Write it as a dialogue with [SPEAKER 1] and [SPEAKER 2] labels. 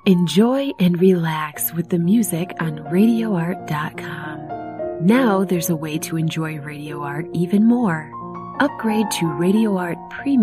[SPEAKER 1] Enjoy and relax with the music on RadioArt.com. Now there's a way to enjoy Radio Art even more. Upgrade to Radio Art Premium